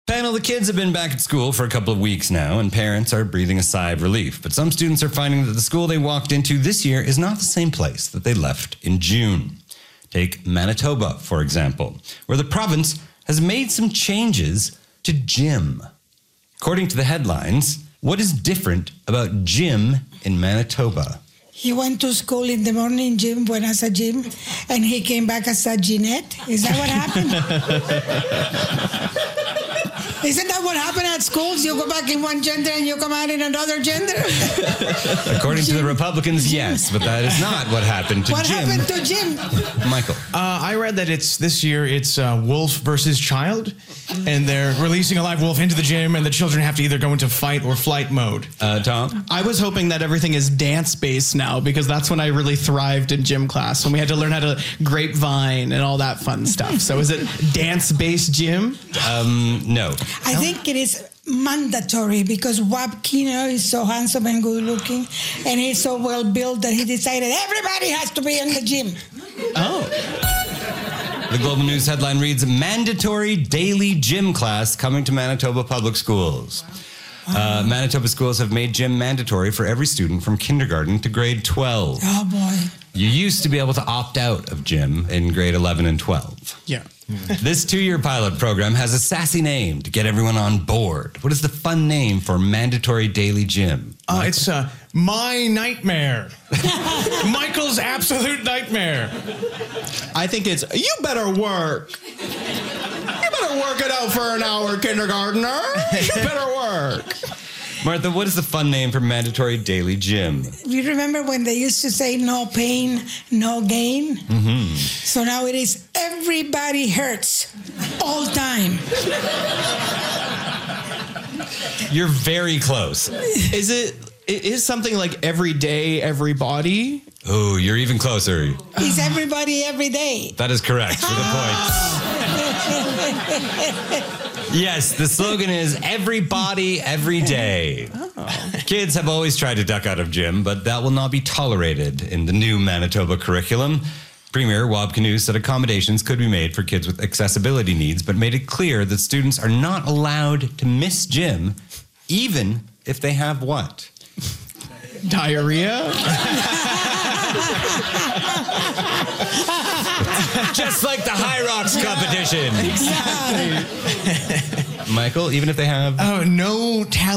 Panel, the kids have been back at school for a couple of weeks now, and parents are breathing a sigh of relief. But some students are finding that the school they walked into this year is not the same place that they left in June. Take Manitoba, for example, where the province has made some changes to gym. According to the headlines, what is different about gym in Manitoba? He went to school in the morning, gym went as a gym, and he came back as a Jeanette. Is that what happened? Isn't that what happened at schools? You go back in one gender and you come out in another gender? According to the Republicans, yes, but that is not what happened to What Jim. happened to Jim? Michael. I read that this year it's wolf versus child, and they're releasing a live wolf into the gym, and the children have to either go into fight or flight mode. Tom? I was hoping that everything is dance-based now, because that's when I really thrived in gym class, when we had to learn how to grapevine and all that fun stuff. So is it dance-based gym? No. I think it is mandatory because Wab Kino is so handsome and good looking, and he's so well built that he decided everybody has to be in the gym. Oh. The Global News headline reads, mandatory daily gym class coming to Manitoba public schools. Manitoba schools have made gym mandatory for every student from kindergarten to grade 12. Oh, boy. You used to be able to opt out of gym in grade 11 and 12. Yeah. This 2-year pilot program has a sassy name to get everyone on board. What is the fun name for mandatory daily gym? It's My Nightmare. Michael's Absolute Nightmare. I think it's, you better work. You better work it out for an hour, kindergartner. You better work. Martha, what is the fun name for mandatory daily gym? You remember when they used to say no pain, no gain? Mm-hmm. So now it is everybody hurts all time. You're very close. It is something like every day, everybody? Oh, you're even closer. It's everybody every day. That is correct for the points. Yes, the slogan is everybody, every day. Oh. Kids have always tried to duck out of gym, but that will not be tolerated in the new Manitoba curriculum. Premier Wab Kinew said accommodations could be made for kids with accessibility needs, but made it clear that students are not allowed to miss gym, even if they have what? Diarrhea? Just like the High Rocks competition. Exactly. Michael, even if they have... Oh, no talent.